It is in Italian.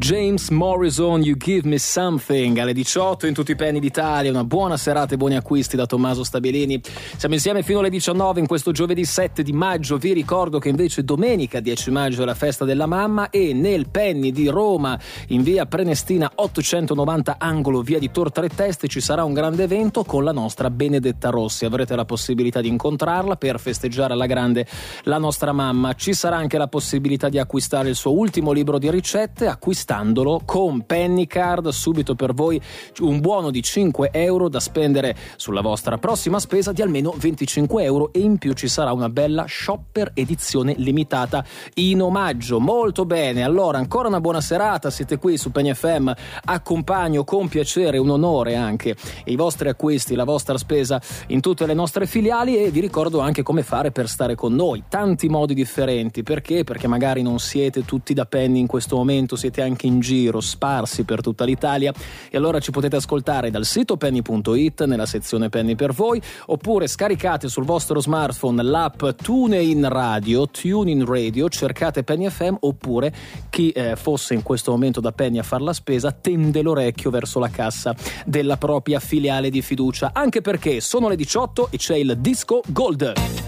James Morrison, You Give Me Something, alle 18 in tutti i penny d'Italia. Una buona serata e buoni acquisti da Tommaso Stabilini. Siamo insieme fino alle 19 in questo giovedì 7 di maggio. Vi ricordo che invece domenica 10 maggio è la festa della mamma, e nel Penny di Roma, in via Prenestina 890 angolo via di Tor Tre Teste, ci sarà un grande evento con la nostra Benedetta Rossi. Avrete la possibilità di incontrarla per festeggiare alla grande la nostra mamma. Ci sarà anche la possibilità di acquistare il suo ultimo libro di ricette, acquistandolo con Penny Card. Subito per voi un buono di 5 euro da spendere sulla vostra prossima spesa di almeno 25 euro, e in più ci sarà una bella shopper edizione limitata in omaggio. Molto bene, allora ancora una buona serata, siete qui su Penny FM, accompagno con piacere, un onore anche, i vostri acquisti, la vostra spesa in tutte le nostre filiali, e vi ricordo anche come fare per stare con noi, tanti modi differenti. Perché magari non siete tutti da Penny in questo momento, siete anche in giro, sparsi per tutta l'Italia, e allora ci potete ascoltare dal sito penny.it nella sezione Penny per voi, oppure scaricate sul vostro smartphone l'app TuneIn Radio, cercate Penny FM, oppure chi fosse in questo momento da Penny a far la spesa tende l'orecchio verso la cassa della propria filiale di fiducia, anche perché sono le 18 e c'è il Disco Gold.